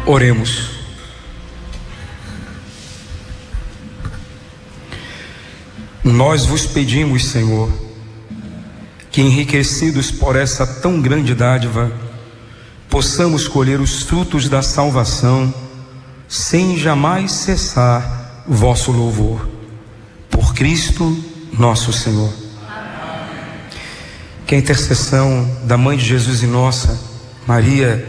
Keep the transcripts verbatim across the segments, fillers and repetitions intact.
Oremos. Nós vos pedimos, Senhor, que enriquecidos por essa tão grande dádiva, possamos colher os frutos da salvação, sem jamais cessar vosso louvor. Por Cristo nosso Senhor. Que a intercessão da Mãe de Jesus e nossa, Maria,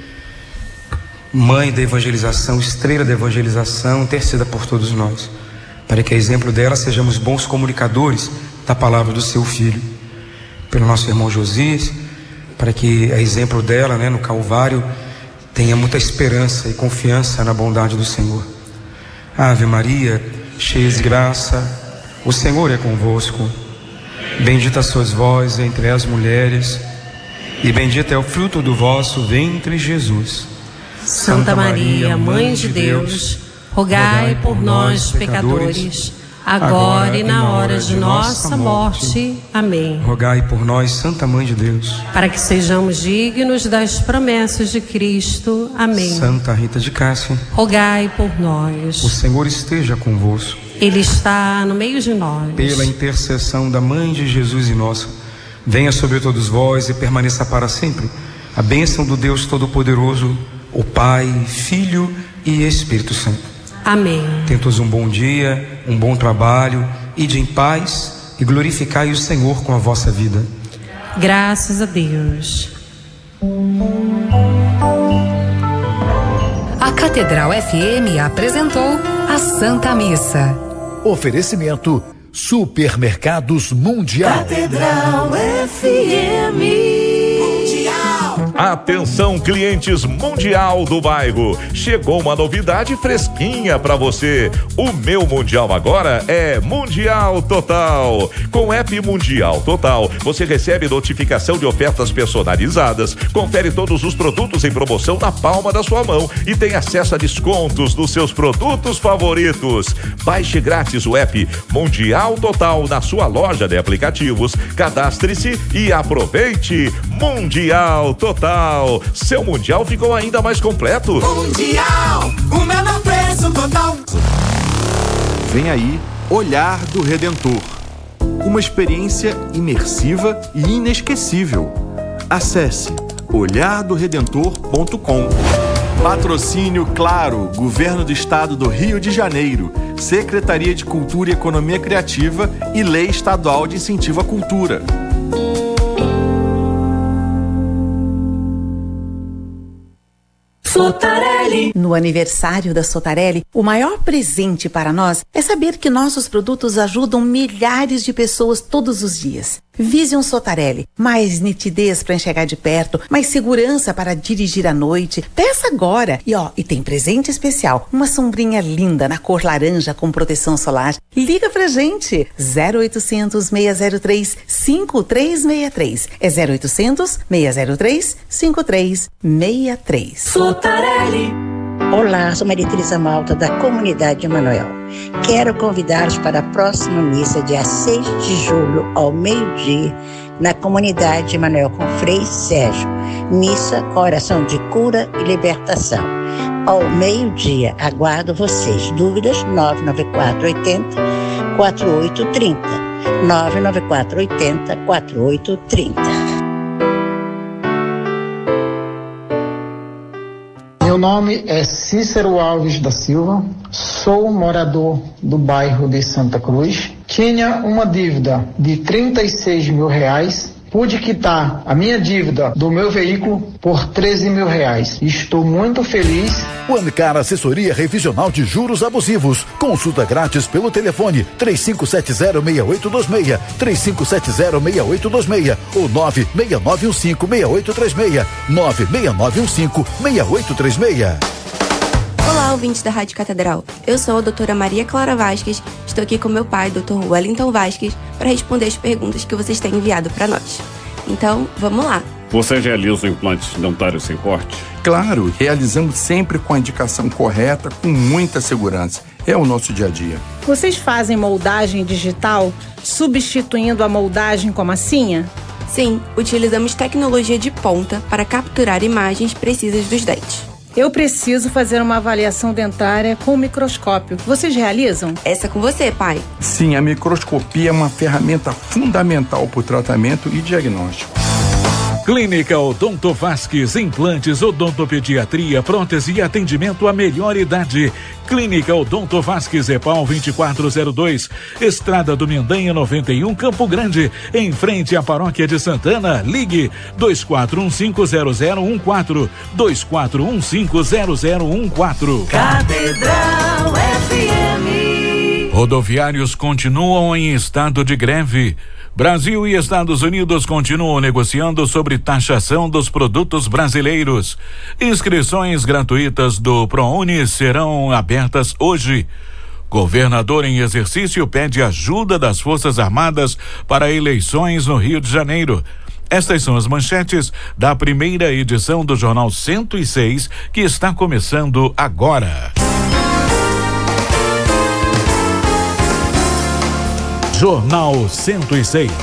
Mãe da evangelização, estrela da evangelização, interceda por todos nós, para que a exemplo dela sejamos bons comunicadores da palavra do seu Filho. Pelo nosso irmão Josias, para que a exemplo dela, né, no Calvário, tenha muita esperança e confiança na bondade do Senhor. Ave Maria, cheia de graça, o Senhor é convosco. Bendita sois vós entre as mulheres, e bendito é o fruto do vosso ventre, Jesus. Santa Maria, Mãe de Deus, rogai por nós, pecadores, agora e na hora de nossa morte. Amém. Rogai por nós, Santa Mãe de Deus, para que sejamos dignos das promessas de Cristo. Amém. Santa Rita de Cássia, rogai por nós. O Senhor esteja convosco. Ele está no meio de nós. Pela intercessão da Mãe de Jesus e nossa, venha sobre todos vós e permaneça para sempre a bênção do Deus Todo-Poderoso, o Pai, Filho e Espírito Santo. Amém. Tenham todos um bom dia, um bom trabalho, ide em paz e glorificai o Senhor com a vossa vida. Graças a Deus. A Catedral F M apresentou a Santa Missa. Oferecimento Supermercados Mundial. Catedral F M. Atenção, clientes Mundial do bairro, chegou uma novidade fresquinha para você. O meu Mundial agora é Mundial Total. Com o app Mundial Total, você recebe notificação de ofertas personalizadas, confere todos os produtos em promoção na palma da sua mão e tem acesso a descontos dos seus produtos favoritos. Baixe grátis o app Mundial Total na sua loja de aplicativos, cadastre-se e aproveite. Mundial Total. Seu Mundial ficou ainda mais completo. Mundial, o menor preço total. Vem aí Olhar do Redentor. Uma experiência imersiva e inesquecível. Acesse olhar do redentor ponto com. Patrocínio Claro, Governo do Estado do Rio de Janeiro, Secretaria de Cultura e Economia Criativa e Lei Estadual de Incentivo à Cultura. Sotarelli. No aniversário da Sotarelli, o maior presente para nós é saber que nossos produtos ajudam milhares de pessoas todos os dias. Vision Sotarelli, mais nitidez para enxergar de perto, mais segurança para dirigir à noite. Peça agora! E ó, e tem presente especial, uma sombrinha linda na cor laranja com proteção solar. Liga pra gente! zero oitocentos, seis zero três, cinco três seis três. É zero oitocentos, seis zero três, cinco três seis três. Sotarelli. Olá, sou Maria Teresa Malta, da Comunidade Emanuel. Quero convidá-los para a próxima missa, dia seis de julho, ao meio-dia, na Comunidade Emanuel com Frei Sérgio. Missa com oração de cura e libertação. Ao meio-dia, aguardo vocês. Dúvidas? nove nove quatro oito zero, quatro oito três zero. nove nove quatro oito zero, quatro oito três zero. Meu nome é Cícero Alves da Silva, sou morador do bairro de Santa Cruz. Tinha uma dívida de trinta e seis mil reais, pude quitar a minha dívida do meu veículo por treze mil reais. Estou muito feliz. Ancar Assessoria Revisional de Juros Abusivos. Consulta grátis pelo telefone três cinco sete zero, seis oito dois seis, três cinco sete zero, seis oito dois seis ou nove seis nove um cinco, seis oito três seis, nove seis nove um cinco, seis oito três seis. Olá, ouvintes da Rádio Catedral. Eu sou a doutora Maria Clara Vasques. Estou aqui com meu pai, doutor Wellington Vasques, para responder as perguntas que vocês têm enviado para nós. Então, vamos lá. Você realiza implantes dentários sem corte? Claro, realizamos sempre com a indicação correta, com muita segurança. É o nosso dia a dia. Vocês fazem moldagem digital, substituindo a moldagem com massinha? Sim, utilizamos tecnologia de ponta para capturar imagens precisas dos dentes. Eu preciso fazer uma avaliação dentária com microscópio. Vocês realizam? Essa é com você, pai. Sim, a microscopia é uma ferramenta fundamental para o tratamento e diagnóstico. Clínica Odonto Vasques, implantes, odontopediatria, prótese e atendimento à melhor idade. Clínica Odonto Vasques, EPAL vinte e quatro zero dois, Estrada do Mendanha noventa e um, Campo Grande, em frente à Paróquia de Santana. Ligue dois quatro um cinco zero zero um quatro, dois quatro um cinco zero zero um quatro. Catedral F M. Rodoviários continuam em estado de greve. Brasil e Estados Unidos continuam negociando sobre taxação dos produtos brasileiros. Inscrições gratuitas do ProUni serão abertas hoje. Governador em exercício pede ajuda das Forças Armadas para eleições no Rio de Janeiro. Estas são as manchetes da primeira edição do Jornal cento e seis, que está começando agora. Jornal cento e seis.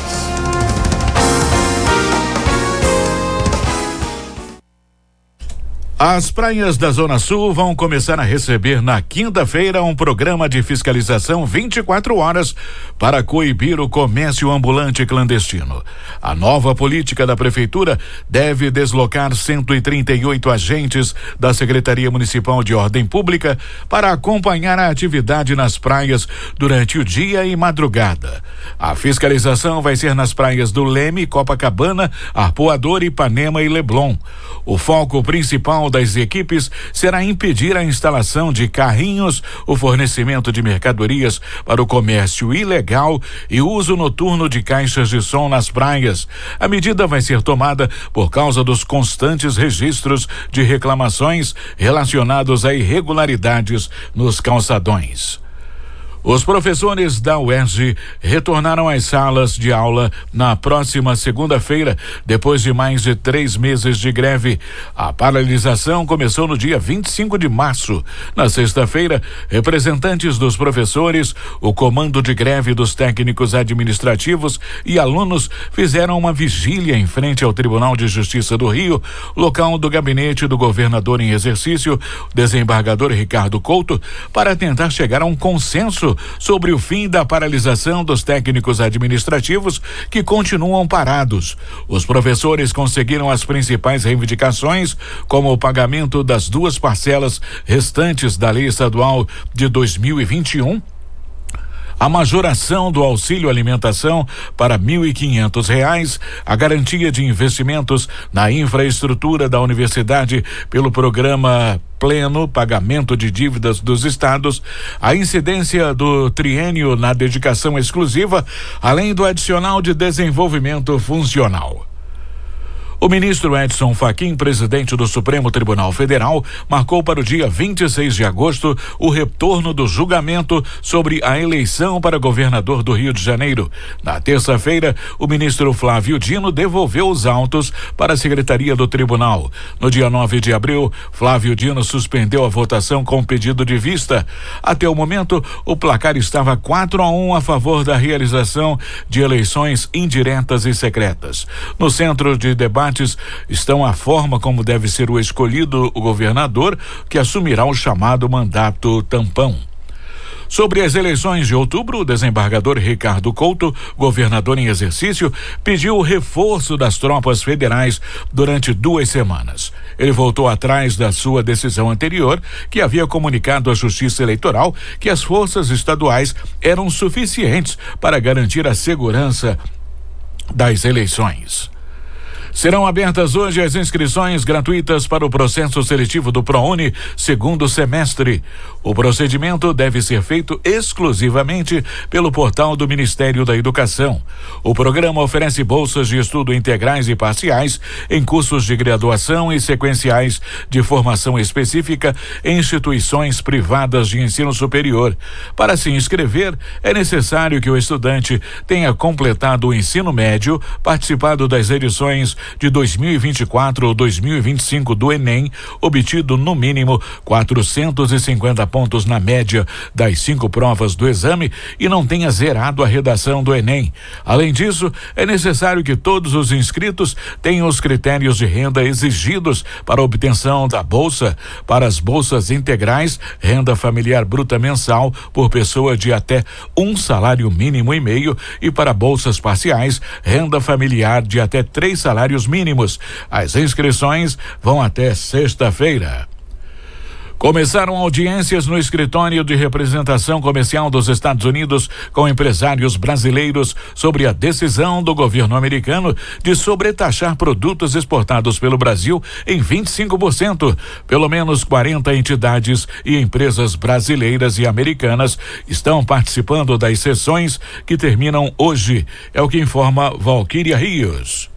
As praias da Zona Sul vão começar a receber na quinta-feira um programa de fiscalização vinte e quatro horas para coibir o comércio ambulante clandestino. A nova política da Prefeitura deve deslocar cento e trinta e oito agentes da Secretaria Municipal de Ordem Pública para acompanhar a atividade nas praias durante o dia e madrugada. A fiscalização vai ser nas praias do Leme, Copacabana, Arpoador, Ipanema e Leblon. O foco principal das equipes será impedir a instalação de carrinhos, o fornecimento de mercadorias para o comércio ilegal e o uso noturno de caixas de som nas praias. A medida vai ser tomada por causa dos constantes registros de reclamações relacionados a irregularidades nos calçadões. Os professores da U E R J retornaram às salas de aula na próxima segunda-feira, depois de mais de três meses de greve. A paralisação começou no dia vinte e cinco de março. Na sexta-feira, representantes dos professores, o comando de greve dos técnicos administrativos e alunos fizeram uma vigília em frente ao Tribunal de Justiça do Rio, local do gabinete do governador em exercício, desembargador Ricardo Couto, para tentar chegar a um consenso sobre o fim da paralisação dos técnicos administrativos que continuam parados. Os professores conseguiram as principais reivindicações, como o pagamento das duas parcelas restantes da Lei Estadual de dois mil e vinte e um, a majoração do auxílio alimentação para mil e quinhentos reais, a garantia de investimentos na infraestrutura da universidade pelo programa pleno pagamento de dívidas dos estados, a incidência do triênio na dedicação exclusiva, além do adicional de desenvolvimento funcional. O ministro Edson Fachin, presidente do Supremo Tribunal Federal, marcou para o dia vinte e seis de agosto o retorno do julgamento sobre a eleição para governador do Rio de Janeiro. Na terça-feira, o ministro Flávio Dino devolveu os autos para a Secretaria do Tribunal. No dia nove de abril, Flávio Dino suspendeu a votação com pedido de vista. Até o momento, o placar estava quatro a um a favor da realização de eleições indiretas e secretas. No centro de debate estão a forma como deve ser o escolhido o governador, que assumirá o chamado mandato tampão. Sobre as eleições de outubro, o desembargador Ricardo Couto, governador em exercício, pediu o reforço das tropas federais durante duas semanas. Ele voltou atrás da sua decisão anterior, que havia comunicado à Justiça Eleitoral que as forças estaduais eram suficientes para garantir a segurança das eleições. Serão abertas hoje as inscrições gratuitas para o processo seletivo do ProUni segundo semestre. O procedimento deve ser feito exclusivamente pelo portal do Ministério da Educação. O programa oferece bolsas de estudo integrais e parciais em cursos de graduação e sequenciais de formação específica em instituições privadas de ensino superior. Para se inscrever, é necessário que o estudante tenha completado o ensino médio, participado das edições de dois mil e vinte e quatro ou dois mil e vinte e cinco do Enem, obtido no mínimo quatrocentos e cinquenta pontos na média das cinco provas do exame e não tenha zerado a redação do Enem. Além disso, é necessário que todos os inscritos tenham os critérios de renda exigidos para a obtenção da bolsa. Para as bolsas integrais, renda familiar bruta mensal por pessoa de até um salário mínimo e meio, e para bolsas parciais, renda familiar de até três salários mínimos. As inscrições vão até sexta-feira. Começaram audiências no escritório de representação comercial dos Estados Unidos com empresários brasileiros sobre a decisão do governo americano de sobretaxar produtos exportados pelo Brasil em vinte e cinco por cento. Pelo menos quarenta entidades e empresas brasileiras e americanas estão participando das sessões que terminam hoje. É o que informa Valquíria Rios.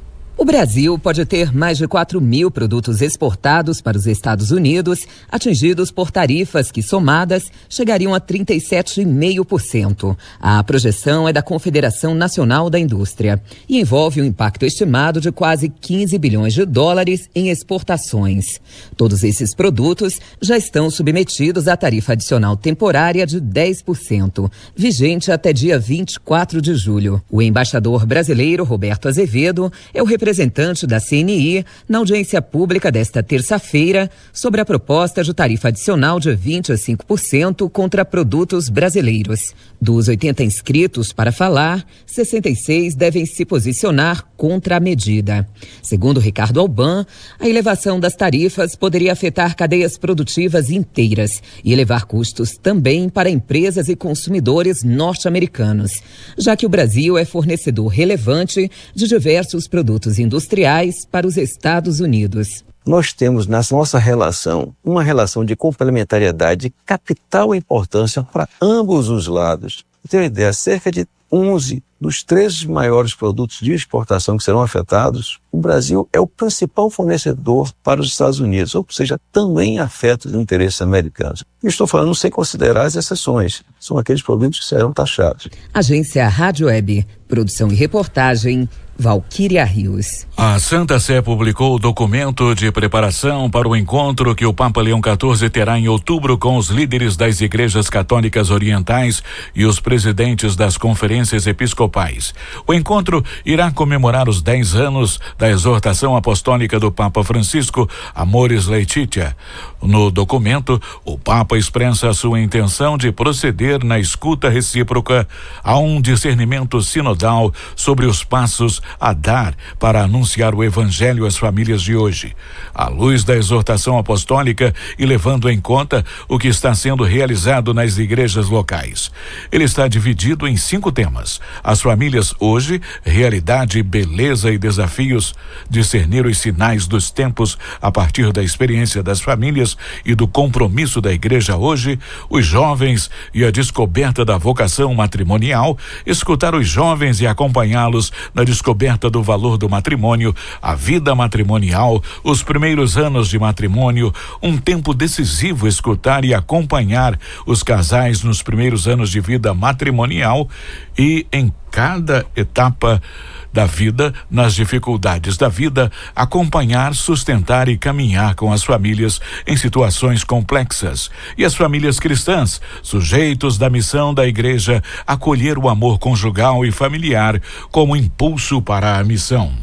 O Brasil pode ter mais de quatro mil produtos exportados para os Estados Unidos, atingidos por tarifas que, somadas, chegariam a trinta e sete vírgula cinco por cento. A projeção é da Confederação Nacional da Indústria e envolve um impacto estimado de quase quinze bilhões de dólares em exportações. Todos esses produtos já estão submetidos à tarifa adicional temporária de dez por cento, vigente até dia vinte e quatro de julho. O embaixador brasileiro Roberto Azevedo é o representante representante da C N I na audiência pública desta terça-feira sobre a proposta de tarifa adicional de vinte a cinco por cento contra produtos brasileiros. Dos oitenta inscritos para falar, sessenta e seis devem se posicionar contra a medida. Segundo Ricardo Alban, a elevação das tarifas poderia afetar cadeias produtivas inteiras e elevar custos também para empresas e consumidores norte-americanos, já que o Brasil é fornecedor relevante de diversos produtos industriais para os Estados Unidos. Nós temos na nossa relação uma relação de complementariedade de capital importância para ambos os lados. Para ter uma ideia, cerca de onze dos treze maiores produtos de exportação que serão afetados, o Brasil é o principal fornecedor para os Estados Unidos, ou seja, também afeta os interesses americanos. E estou falando sem considerar as exceções, são aqueles produtos que serão taxados. Agência Rádio Web, produção e reportagem, Valquíria Rios. A Santa Sé publicou o documento de preparação para o encontro que o Papa Leão quatorze terá em outubro com os líderes das igrejas católicas orientais e os presidentes das conferências episcopais. O encontro irá comemorar os dez anos da exortação apostólica do Papa Francisco, Amoris Laetitia. No documento, o Papa expressa a sua intenção de proceder na escuta recíproca a um discernimento sinodal sobre os passos a dar para anunciar o evangelho às famílias de hoje, à luz da exortação apostólica e levando em conta o que está sendo realizado nas igrejas locais. Ele está dividido em cinco temas: as famílias hoje, realidade, beleza e desafios, discernir os sinais dos tempos a partir da experiência das famílias e do compromisso da igreja hoje, os jovens e a descoberta da vocação matrimonial, escutar os jovens e acompanhá-los na descoberta do valor do matrimônio, a vida matrimonial, os primeiros anos de matrimônio, um tempo decisivo escutar e acompanhar os casais nos primeiros anos de vida matrimonial e em cada etapa da vida, nas dificuldades da vida, acompanhar, sustentar e caminhar com as famílias em situações complexas. E as famílias cristãs, sujeitos da missão da igreja, acolher o amor conjugal e familiar como impulso para a missão.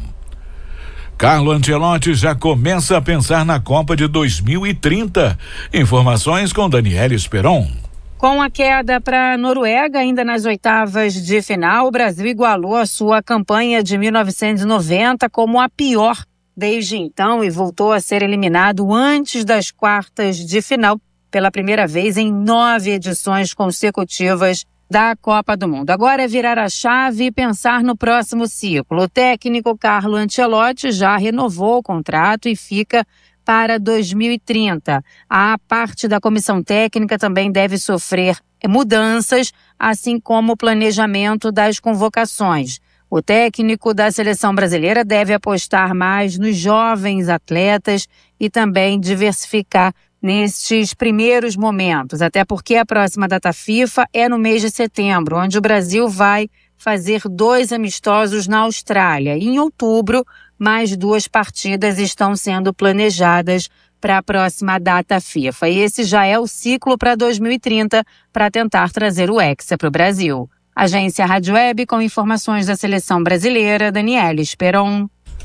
Carlo Ancelotti já começa a pensar na Copa de dois mil e trinta. Informações com Daniela Esperon. Com a queda para a Noruega, ainda nas oitavas de final, o Brasil igualou a sua campanha de mil novecentos e noventa como a pior desde então e voltou a ser eliminado antes das quartas de final pela primeira vez em nove edições consecutivas da Copa do Mundo. Agora é virar a chave e pensar no próximo ciclo. O técnico Carlo Ancelotti já renovou o contrato e fica para dois mil e trinta. A parte da comissão técnica também deve sofrer mudanças, assim como o planejamento das convocações. O técnico da seleção brasileira deve apostar mais nos jovens atletas e também diversificar nestes primeiros momentos, até porque a próxima data FIFA é no mês de setembro, onde o Brasil vai fazer dois amistosos na Austrália. E em outubro, mais duas partidas estão sendo planejadas para a próxima data FIFA. E esse já é o ciclo para dois mil e trinta para tentar trazer o Hexa para o Brasil. Agência Rádio Web com informações da seleção brasileira, Daniela Esperon.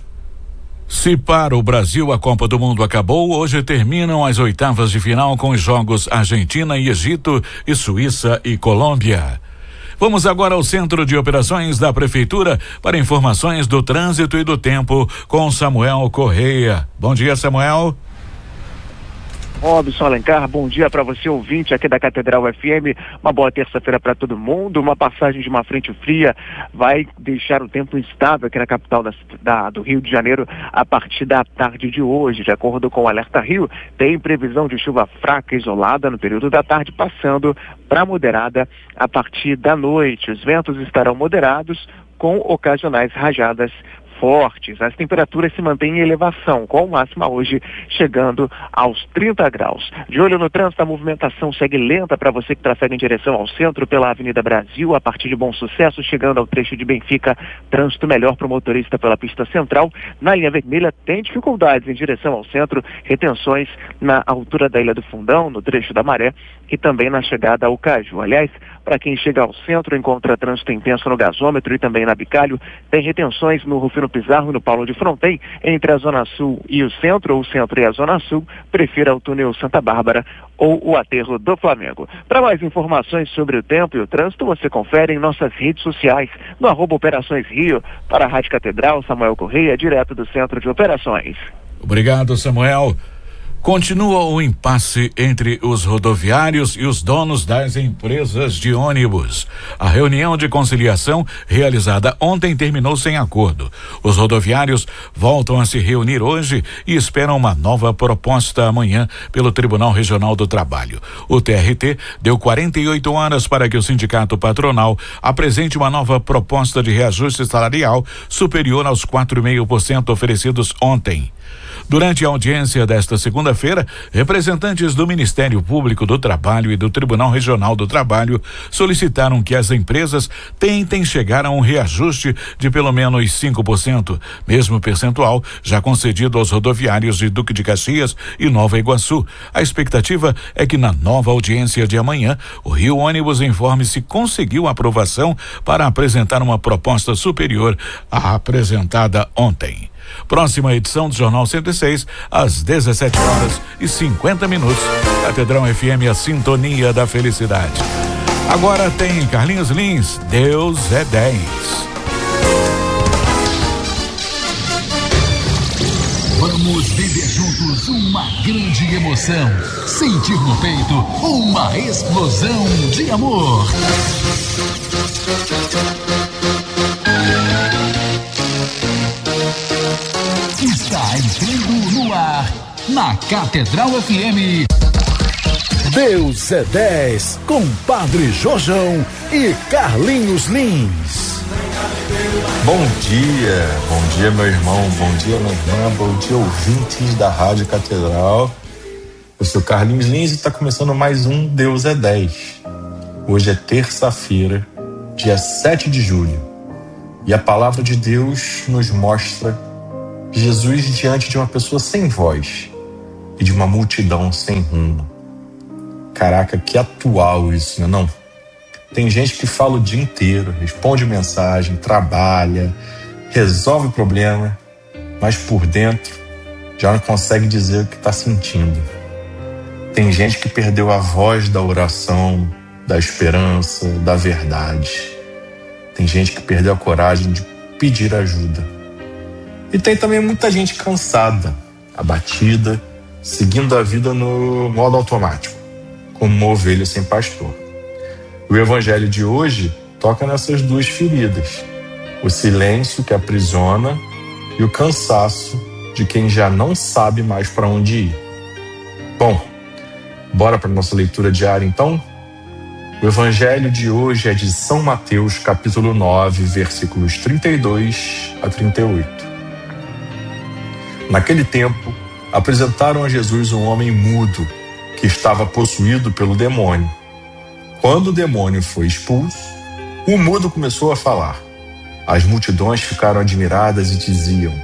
Se para o Brasil a Copa do Mundo acabou, hoje terminam as oitavas de final com os jogos Argentina e Egito e Suíça e Colômbia. Vamos agora ao Centro de Operações da Prefeitura para informações do trânsito e do tempo com Samuel Correia. Bom dia, Samuel. Robson Alencar, bom dia para você, ouvinte aqui da Catedral F M. Uma boa terça-feira para todo mundo. Uma passagem de uma frente fria vai deixar o tempo instável aqui na capital da, da, do Rio de Janeiro a partir da tarde de hoje. De acordo com o Alerta Rio, tem previsão de chuva fraca isolada no período da tarde, passando para moderada a partir da noite. Os ventos estarão moderados com ocasionais rajadas fortes. As temperaturas se mantêm em elevação, com máxima hoje chegando aos trinta graus. De olho no trânsito, a movimentação segue lenta para você que trafega em direção ao centro pela Avenida Brasil, a partir de Bom Sucesso, chegando ao trecho de Benfica, trânsito melhor para o motorista pela pista central. Na linha vermelha tem dificuldades em direção ao centro, retenções na altura da Ilha do Fundão, no trecho da Maré e também na chegada ao Caju. Aliás, para quem chega ao centro, encontra trânsito intenso no gasômetro e também na Bicalho, tem retenções no Rufino Pizarro e no Paulo de Fronten, entre a Zona Sul e o centro, ou o centro e a Zona Sul, prefira o túnel Santa Bárbara ou o aterro do Flamengo. Para mais informações sobre o tempo e o trânsito, você confere em nossas redes sociais, no arroba Operações Rio. Para a Rádio Catedral, Samuel Correia, direto do Centro de Operações. Obrigado, Samuel. Continua o impasse entre os rodoviários e os donos das empresas de ônibus. A reunião de conciliação realizada ontem terminou sem acordo. Os rodoviários voltam a se reunir hoje e esperam uma nova proposta amanhã pelo Tribunal Regional do Trabalho. O T R T deu quarenta e oito horas para que o sindicato patronal apresente uma nova proposta de reajuste salarial superior aos quatro vírgula cinco por cento oferecidos ontem. Durante a audiência desta segunda-feira, representantes do Ministério Público do Trabalho e do Tribunal Regional do Trabalho solicitaram que as empresas tentem chegar a um reajuste de pelo menos cinco por cento, mesmo percentual já concedido aos rodoviários de Duque de Caxias e Nova Iguaçu. A expectativa é que na nova audiência de amanhã, o Rio Ônibus informe se conseguiu aprovação para apresentar uma proposta superior à apresentada ontem. Próxima edição do Jornal cento e seis, às dezessete horas e cinquenta minutos. Catedral F M, a sintonia da felicidade. Agora tem Carlinhos Lins, Deus é dez. Vamos viver juntos uma grande emoção. Sentir no peito uma explosão de amor. Está entrando no ar, na Catedral F M. Deus é dez, com Padre Jorjão e Carlinhos Lins. Bom dia, bom dia meu irmão, bom dia minha irmã, bom dia ouvintes da Rádio Catedral. Eu sou Carlinhos Lins e está começando mais um Deus é dez. Hoje é terça-feira, dia sete de julho, e a palavra de Deus nos mostra Jesus diante de uma pessoa sem voz e de uma multidão sem rumo. Caraca, que atual isso, não é não? Tem gente que fala o dia inteiro, responde mensagem, trabalha, resolve o problema, mas por dentro já não consegue dizer o que está sentindo. Tem gente que perdeu a voz da oração, da esperança, da verdade. Tem gente que perdeu a coragem de pedir ajuda. E tem também muita gente cansada, abatida, seguindo a vida no modo automático, como uma ovelha sem pastor. O evangelho de hoje toca nessas duas feridas: o silêncio que aprisiona e o cansaço de quem já não sabe mais para onde ir. Bom, bora para nossa leitura diária então? O evangelho de hoje é de São Mateus, capítulo nove, versículos trinta e dois a trinta e oito. Naquele tempo, apresentaram a Jesus um homem mudo que estava possuído pelo demônio. Quando o demônio foi expulso, o mudo começou a falar. As multidões ficaram admiradas e diziam: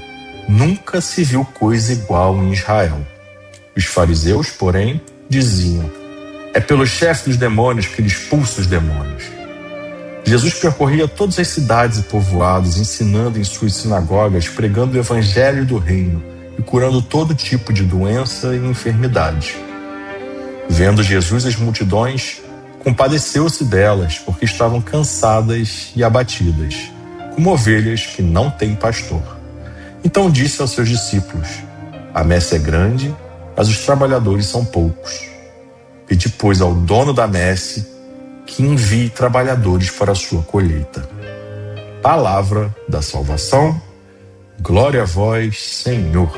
Nunca se viu coisa igual em Israel. Os fariseus, porém, diziam: é pelo chefe dos demônios que ele expulsa os demônios. Jesus percorria todas as cidades e povoados, ensinando em suas sinagogas, pregando o evangelho do reino e curando todo tipo de doença e enfermidade. Vendo Jesus as multidões, compadeceu-se delas, porque estavam cansadas e abatidas, como ovelhas que não têm pastor. Então disse aos seus discípulos: a messe é grande, mas os trabalhadores são poucos. Pedi, pois, ao dono da messe que envie trabalhadores para a sua colheita. Palavra da salvação. Glória a vós, Senhor.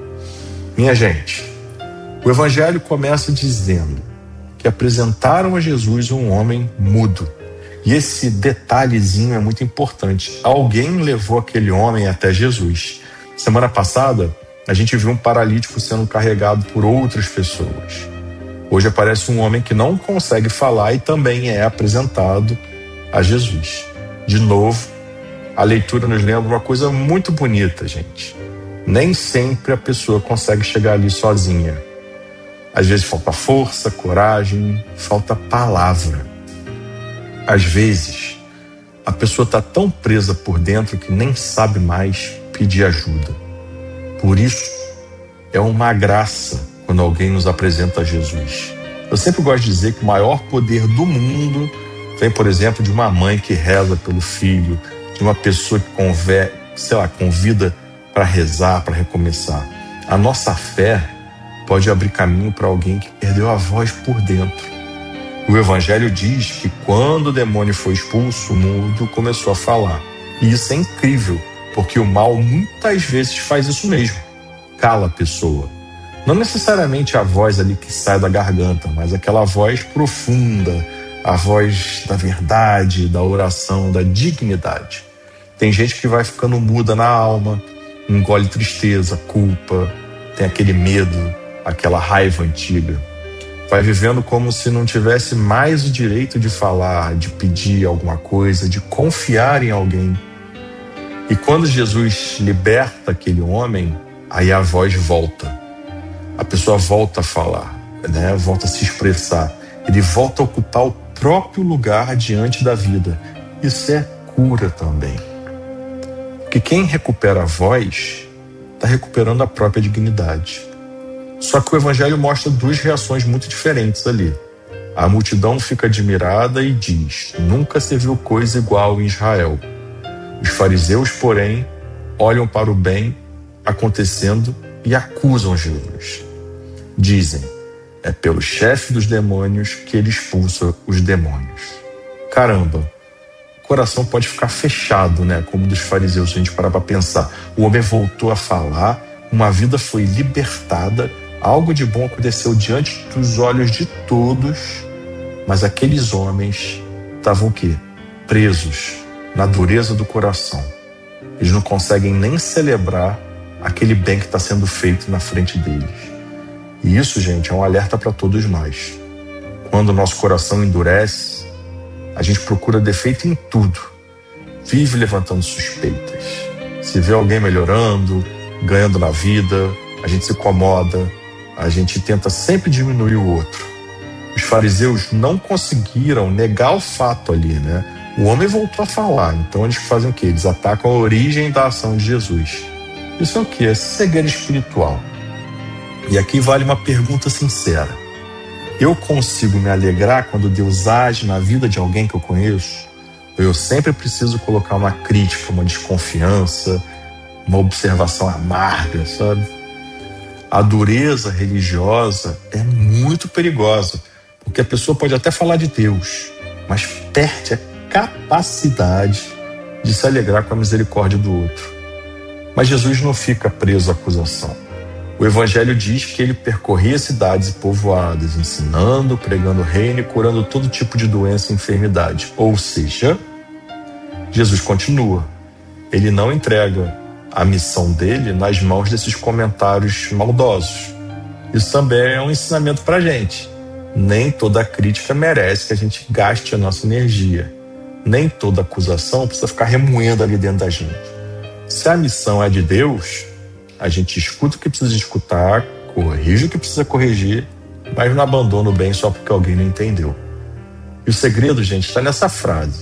Minha gente, o evangelho começa dizendo que apresentaram a Jesus um homem mudo. E esse detalhezinho é muito importante. Alguém levou aquele homem até Jesus. Semana passada, a gente viu um paralítico sendo carregado por outras pessoas. Hoje aparece um homem que não consegue falar e também é apresentado a Jesus. De novo, a leitura nos lembra uma coisa muito bonita, gente. Nem sempre a pessoa consegue chegar ali sozinha. Às vezes falta força, coragem, falta palavra. Às vezes, a pessoa está tão presa por dentro que nem sabe mais pedir ajuda. Por isso, é uma graça quando alguém nos apresenta a Jesus. Eu sempre gosto de dizer que o maior poder do mundo vem, por exemplo, de uma mãe que reza pelo filho, de uma pessoa que conver, sei lá, convida para rezar, para recomeçar. A nossa fé pode abrir caminho para alguém que perdeu a voz por dentro. O Evangelho diz que quando o demônio foi expulso, o mudo começou a falar. E isso é incrível, porque o mal muitas vezes faz isso mesmo. Cala a pessoa. Não necessariamente a voz ali que sai da garganta, mas aquela voz profunda, a voz da verdade, da oração, da dignidade. Tem gente que vai ficando muda na alma, engole tristeza, culpa, tem aquele medo, aquela raiva antiga. Vai vivendo como se não tivesse mais o direito de falar, de pedir alguma coisa, de confiar em alguém. E quando Jesus liberta aquele homem, aí a voz volta. A pessoa volta a falar, né? Volta a se expressar. Ele volta a ocupar o próprio lugar diante da vida. Isso é cura também. Porque quem recupera a voz está recuperando a própria dignidade. Só que o Evangelho mostra duas reações muito diferentes ali. A multidão fica admirada e diz: nunca se viu coisa igual em Israel. Os fariseus, porém, olham para o bem acontecendo e acusam Jesus. Dizem: é pelo chefe dos demônios que ele expulsa os demônios. Caramba, o coração pode ficar fechado, né? Como dos fariseus, se a gente parar para pensar. O homem voltou a falar, uma vida foi libertada, algo de bom aconteceu diante dos olhos de todos, mas aqueles homens estavam o quê? Presos na dureza do coração. Eles não conseguem nem celebrar aquele bem que está sendo feito na frente deles. E isso, gente, é um alerta para todos nós. Quando o nosso coração endurece, a gente procura defeito em tudo. Vive levantando suspeitas. Se vê alguém melhorando, ganhando na vida, a gente se incomoda, a gente tenta sempre diminuir o outro. Os fariseus não conseguiram negar o fato ali, né? O homem voltou a falar, então eles fazem o quê? Eles atacam a origem da ação de Jesus. Isso é o quê? É cegueira espiritual. E aqui vale uma pergunta sincera. Eu consigo me alegrar quando Deus age na vida de alguém que eu conheço? Ou eu sempre preciso colocar uma crítica, uma desconfiança, uma observação amarga, sabe? A dureza religiosa é muito perigosa, porque a pessoa pode até falar de Deus, mas perde a capacidade de se alegrar com a misericórdia do outro. Mas Jesus não fica preso à acusação. O Evangelho diz que ele percorria cidades e povoados, ensinando, pregando o reino e curando todo tipo de doença e enfermidade. Ou seja, Jesus continua. Ele não entrega a missão dele nas mãos desses comentários maldosos. Isso também é um ensinamento para a gente. Nem toda crítica merece que a gente gaste a nossa energia. Nem toda acusação precisa ficar remoendo ali dentro da gente. Se a missão é de Deus, A gente escuta o que precisa escutar, corrige o que precisa corrigir, mas não abandona o bem só porque alguém não entendeu. E o segredo, gente, está nessa frase: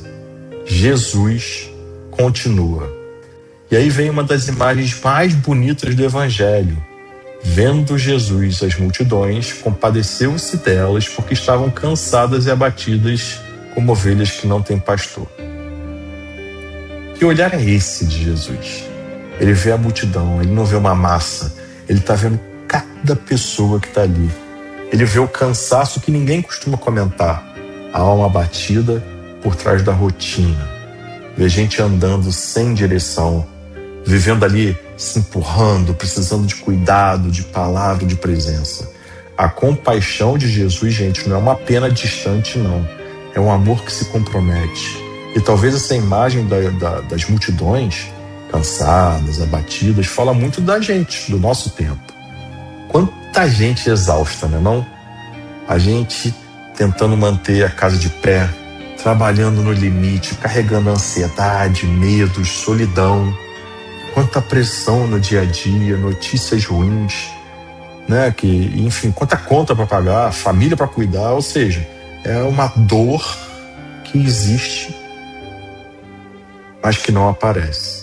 Jesus continua. E aí vem uma das imagens mais bonitas do Evangelho. Vendo Jesus as multidões, compadeceu-se delas porque estavam cansadas e abatidas como ovelhas que não têm pastor. Que olhar é esse de Jesus? Ele vê a multidão, ele não vê uma massa, ele está vendo cada pessoa que está ali. Ele vê o cansaço que ninguém costuma comentar, a alma abatida por trás da rotina. Vê gente andando sem direção, vivendo ali se empurrando, precisando de cuidado, de palavra, de presença. A compaixão de Jesus, gente, não é uma pena distante, não. É um amor que se compromete. E talvez essa imagem da, da, das multidões, cansadas, abatidas, fala muito da gente, do nosso tempo. Quanta gente exausta, né, não? A gente tentando manter a casa de pé, trabalhando no limite, carregando ansiedade, medos, solidão. Quanta pressão no dia a dia, notícias ruins, né? Que, enfim, quanta conta para pagar, família para cuidar, ou seja, é uma dor que existe, mas que não aparece.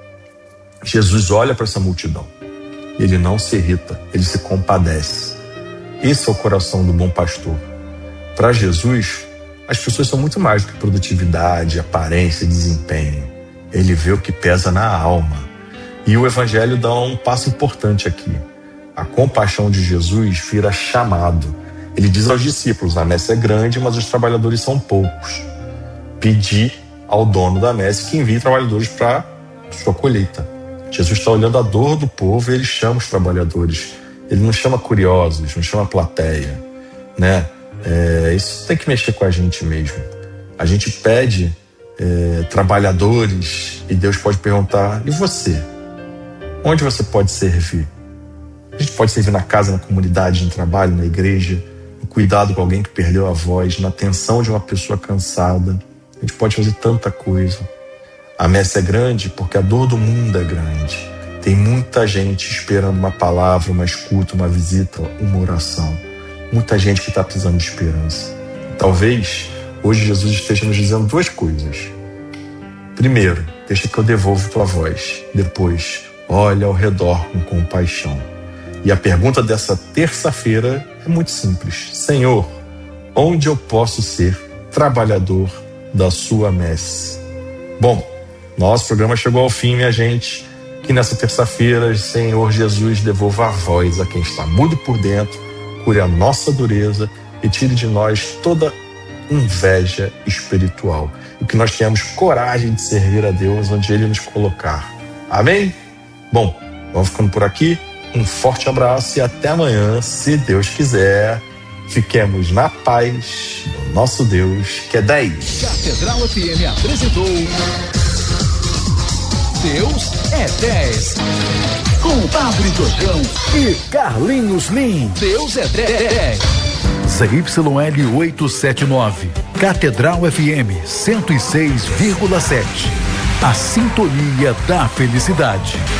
Jesus olha para essa multidão, ele não se irrita, ele se compadece. Esse é o coração do bom pastor. Para Jesus, as pessoas são muito mais do que produtividade, aparência, desempenho. Ele vê o que pesa na alma. E o Evangelho dá um passo importante aqui. A compaixão de Jesus vira chamado. Ele diz aos discípulos: a messe é grande, mas os trabalhadores são poucos. Pedi ao dono da messe que envie trabalhadores para sua colheita. Jesus está olhando a dor do povo e ele chama os trabalhadores. Ele não chama curiosos, não chama plateia, né? É, isso tem que mexer com a gente mesmo. A gente pede é, trabalhadores e Deus pode perguntar: e você? Onde você pode servir? A gente pode servir na casa, na comunidade, no trabalho, na igreja, no cuidado com alguém que perdeu a voz, na atenção de uma pessoa cansada. A gente pode fazer tanta coisa. A messe é grande porque a dor do mundo é grande. Tem muita gente esperando uma palavra, uma escuta, uma visita, uma oração. Muita gente que está precisando de esperança. Talvez hoje Jesus esteja nos dizendo duas coisas. Primeiro, deixa que eu devolvo tua voz. Depois, olha ao redor com compaixão. E a pergunta dessa terça-feira é muito simples. Senhor, onde eu posso ser trabalhador da sua messe? Bom, nosso programa chegou ao fim, minha gente. Que nessa terça-feira, Senhor Jesus, devolva a voz a quem está mudo por dentro, cure a nossa dureza e tire de nós toda inveja espiritual. E que nós tenhamos coragem de servir a Deus onde Ele nos colocar. Amém? Bom, vamos ficando por aqui. Um forte abraço e até amanhã, se Deus quiser. Fiquemos na paz do nosso Deus, que é dez. Catedral F M apresentou Deus é dez. Com Padre Tocão e Carlinhos Lim. Deus é dez. Z Y L oitocentos e setenta e nove. Catedral F M cento e seis vírgula sete. A sintonia da felicidade.